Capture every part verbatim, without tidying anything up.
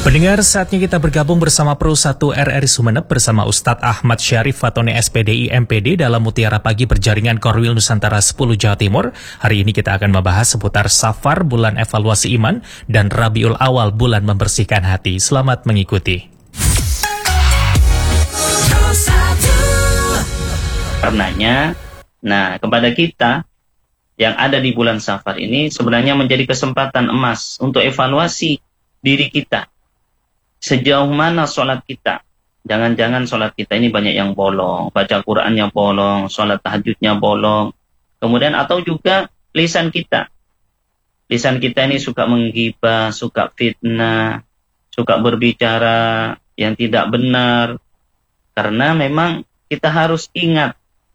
Pendengar, saatnya kita bergabung bersama Pro satu R R I Sumeneb bersama Ustadz Ahmad Syarif Fatone S P D I M P D dalam Mutiara Pagi Berjaringan Korwil Nusantara sepuluh Jawa Timur. Hari ini kita akan membahas seputar Safar, bulan evaluasi iman, dan Rabiul Awal, bulan membersihkan hati. Selamat mengikuti. Karenanya, nah kepada kita yang ada di bulan Safar ini sebenarnya menjadi kesempatan emas untuk evaluasi diri kita. Sejauh mana sholat kita? Jangan-jangan sholat kita ini banyak yang bolong, baca Qur'annya bolong, sholat tahajudnya bolong. Kemudian atau juga lisan kita. Lisan kita ini suka menggibah, suka fitnah, suka berbicara yang tidak benar. Karena memang kita harus ingat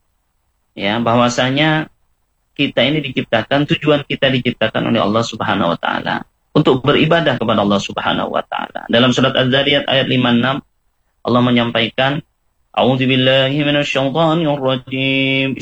ya bahwasanya kita ini diciptakan, tujuan kita diciptakan oleh Allah Subhanahu wa taala untuk beribadah kepada Allah Subhanahu wa taala. Dalam surat Az-Zariyat ayat lima puluh enam Allah menyampaikan, A'udzubillahi minasyaitonir rajim.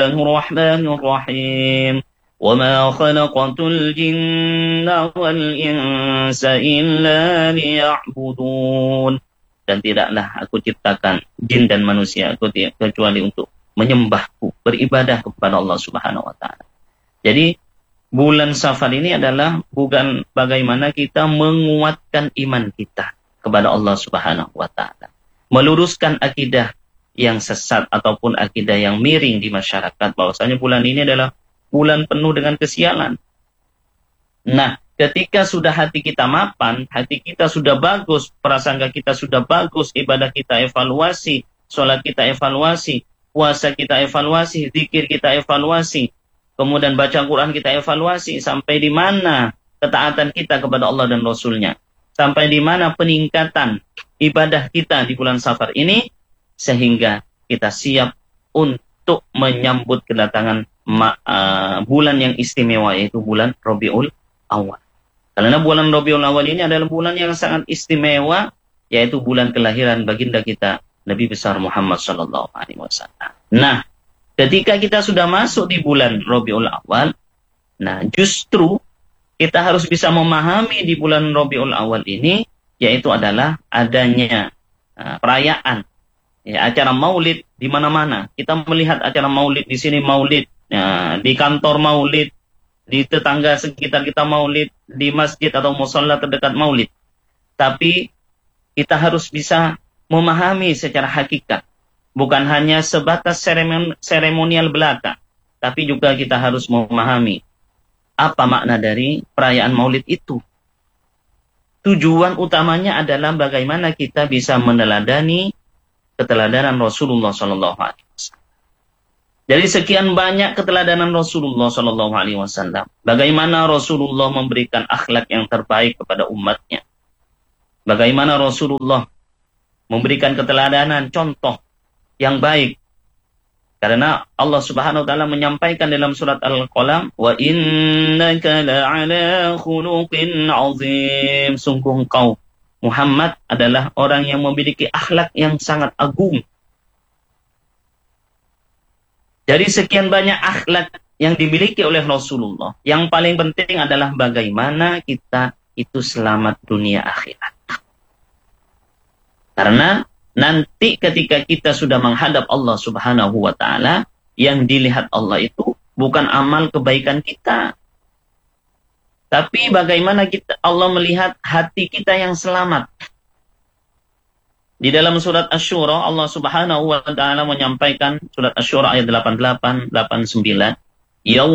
Bismillahirrahmanirrahim. Wa ma khalaqatul jinna wal insa illa liya'budun. Dan tidaklah aku ciptakan jin dan manusia kecuali untuk menyembahku, beribadah kepada Allah Subhanahu wa taala. Jadi bulan Safar ini adalah bukan bagaimana kita menguatkan iman kita kepada Allah Subhanahu wa taala, meluruskan akidah yang sesat ataupun akidah yang miring di masyarakat bahwasanya bulan ini adalah bulan penuh dengan kesialan. Nah, ketika sudah hati kita mapan, hati kita sudah bagus, prasangka kita sudah bagus, ibadah kita evaluasi, sholat kita evaluasi, puasa kita evaluasi, zikir kita evaluasi, kemudian baca Quran kita evaluasi, sampai di mana ketaatan kita kepada Allah dan Rasul-Nya, sampai di mana peningkatan ibadah kita di bulan Safar ini, sehingga kita siap untuk menyambut kedatangan uh, bulan yang istimewa, yaitu bulan Rabiul Awal. Karena bulan Rabiul Awal ini adalah bulan yang sangat istimewa, yaitu bulan kelahiran baginda kita Nabi besar Muhammad Sallallahu Alaihi Wasallam. Nah, ketika kita sudah masuk di bulan Rabiul Awal, nah justru kita harus bisa memahami di bulan Rabiul Awal ini, yaitu adalah adanya uh, perayaan, ya, acara maulid di mana-mana. Kita melihat acara maulid di sini maulid, ya, di kantor maulid, di tetangga sekitar kita maulid, di masjid atau musholla terdekat maulid. Tapi kita harus bisa memahami secara hakikat. Bukan hanya sebatas seremonial belaka, tapi juga kita harus memahami apa makna dari perayaan maulid itu. Tujuan utamanya adalah bagaimana kita bisa meneladani keteladanan Rasulullah Sallallahu Alaihi Wasallam. Dari sekian banyak keteladanan Rasulullah Sallallahu Alaihi Wasallam, bagaimana Rasulullah memberikan akhlak yang terbaik kepada umatnya, bagaimana Rasulullah memberikan keteladanan, contoh yang baik. Karena Allah Subhanahu wa taala menyampaikan dalam surat Al-Qalam, wa innaka la'ala khuluqin 'azim. Sungguh engkau Muhammad adalah orang yang memiliki akhlak yang sangat agung. Dari sekian banyak akhlak yang dimiliki oleh Rasulullah, yang paling penting adalah bagaimana kita itu selamat dunia akhirat. Karena nanti ketika kita sudah menghadap Allah Subhanahu wa taala, yang dilihat Allah itu bukan amal kebaikan kita, tapi bagaimana kita Allah melihat hati kita yang selamat. Di dalam surat Asy-Syura Allah Subhanahu wa taala menyampaikan, surat Asy-Syura ayat delapan puluh delapan, delapan puluh sembilan,